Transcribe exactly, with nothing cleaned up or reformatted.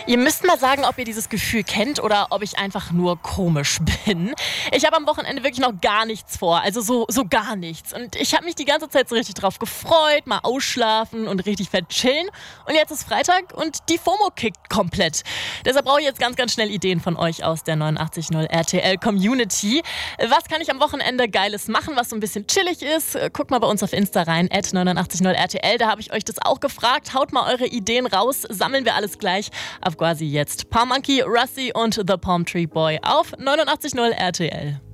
Ihr müsst mal sagen, ob ihr dieses Gefühl kennt oder ob ich einfach nur komisch bin. Ich habe am Wochenende wirklich noch gar nichts vor, also so, so gar nichts. Und ich habe mich die ganze Zeit so richtig drauf gefreut, mal ausschlafen und richtig fett chillen. Und jetzt ist Freitag und die FOMO kickt komplett. Deshalb brauche ich jetzt ganz, ganz schnell Ideen von euch aus der neunundachtzig Komma null R T L Community. Was kann ich am Wochenende Geiles machen, was so ein bisschen chillig ist? Guckt mal bei uns auf Insta rein, at neunundachtzig Komma null R T L. Da habe ich euch das auch gefragt. Haut mal eure Ideen raus, sammeln wir alles gleich auf quasi jetzt. Palm Monkey, Rusty und The Palm Tree Boy auf neunundachtzig Komma null R T L.